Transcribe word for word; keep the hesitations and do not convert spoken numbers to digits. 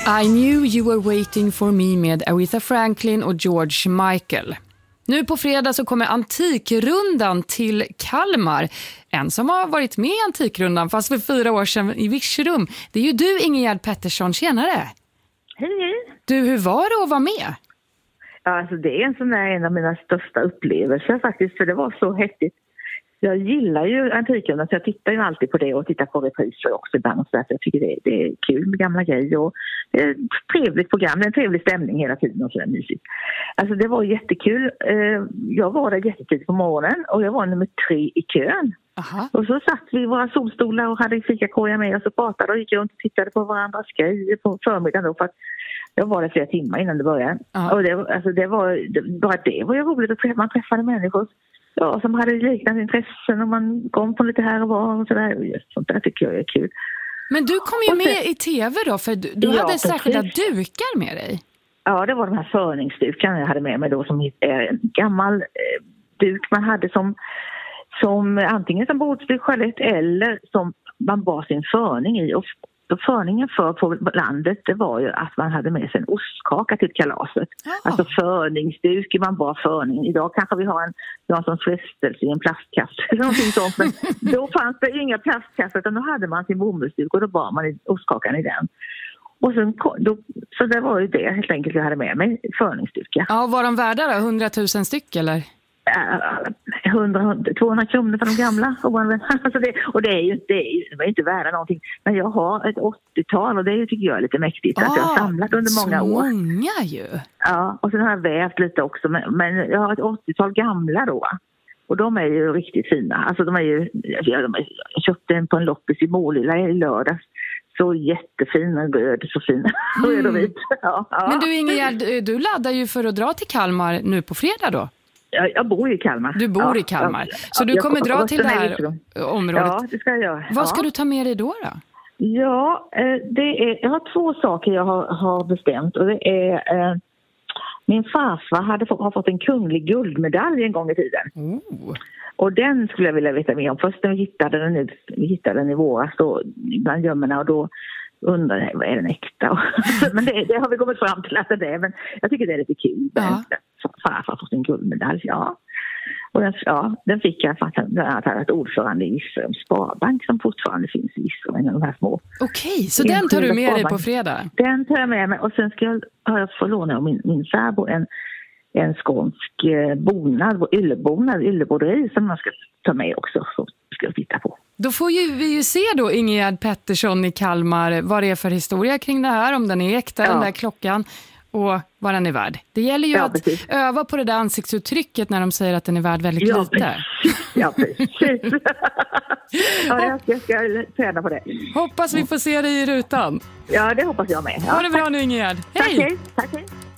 I knew you were waiting for me med Aretha Franklin och George Michael. Nu på fredag så kommer Antikrundan till Kalmar. En som har varit med i Antikrundan fast för fyra år sedan i Virserum. Det är ju du, Ingegärd Pettersson, tjenare. Hej, hej. Du, hur var det att vara med? Ja, alltså det är en sån där en av mina största upplevelser faktiskt, för det var så häftigt. Jag gillar ju Antikrundan så jag tittar ju alltid på det och tittar på repriser också ibland och så där, för jag tycker det, det är kul med gamla grejer och det är ett trevligt program, det är en trevlig stämning hela tiden och sådär mysigt. Alltså det var jättekul. Jag var där jättetidigt på morgonen och jag var nummer tre i kön. Aha. Och så satt vi i våra solstolar och hade fikakorgar med oss och pratade och gick runt och tittade på varandras grejer på förmiddagen då, för att jag var där flera timmar innan det började. Aha. Och det, alltså det var, bara det var ju roligt att träffa, man träffade människor. Ja, som hade liknande intressen och man kom på lite här och var och sådär. Just sånt där tycker jag är kul. Men du kom ju sen, med i tv då, för du, du ja, hade särskilda precis. dukar med dig. Ja, det var de här förningsdukarna jag hade med mig då, som är en gammal eh, duk man hade som, som antingen som bordsduk eller som man bar sin förning i. Och förningen för på landet, det var ju att man hade med sig en ostkaka till kalaset. Ja. Alltså förningsduk, man bara förning. Idag kanske vi har en, en sån frestelse i en plastkasse eller någonting sånt. Men då fanns det inga plastkassar utan då hade man sin bomullsduk och då bar man ostkakan i den. Och sen, då, så det var ju det helt enkelt jag hade med mig, förningsdukar. Ja, var de värda då? hundratusen styck eller? hundra, tvåhundra kronor för de gamla. Alltså det, och det är ju det är, det är inte värda någonting. Men jag har ett åttiotal och det tycker jag är lite mäktigt. Ah, att jag har samlat under många år. Så många ju. Ja, och sen har jag vävt lite också. Men, men jag har ett åttiotal gamla då. Och de är ju riktigt fina. Alltså de är ju, jag, de är, jag köpte en på en loppis i Målilla i lördags. Så jättefina, röd, så fina. Mm. Röd och vit. Ja, ja. Men du Ingegärd, du laddar ju för att dra till Kalmar nu på fredag då. Jag, jag bor i Kalmar. Du bor ja, i Kalmar. Ja, så du kommer dra till det här området. Ja, det ska jag göra. Vad ja. ska du ta med dig då då? Ja, det är, jag har två saker jag har, har bestämt. Och det är, eh, min farfar hade fått, har fått en kunglig guldmedalj en gång i tiden. Oh. Och den skulle jag vilja veta mer om. Först när vi hittade den, nu, vi hittade den i våras då, bland gömmorna och då undrar jag, är den äkta? Men det, det har vi kommit fram till att det är. Men jag tycker det är lite kul. Ja. Farfar fått en guldmedalj, ja. Och den, ja, den fick jag för att han hade ett ordförande i Virserum Sparbank som fortfarande finns i Virserum, en av de här små. Okej, så den tar du med Sparbank. Dig på fredag? Den tar jag med mig och sen ska jag, har jag fått låna av min, min särbo en, en skånsk bonad, yllebonad, yllebroderi som jag ska ta med också, så ska jag titta på. Då får ju vi ju se då Ingegärd Pettersson i Kalmar vad det är för historia kring det här, om den är äkta, ja. Den där klockan och vad den är värd. Det gäller ju ja, att precis. Öva på det där ansiktsuttrycket när de säger att den är värd väldigt ja, lite. Ja, precis. Ja, jag ska, jag ska träna på det. Hoppas vi får se dig i rutan. Ja, det hoppas jag med. Ja, ha det bra nu Ingegärd. Hej! Tack, hej. Tack, hej.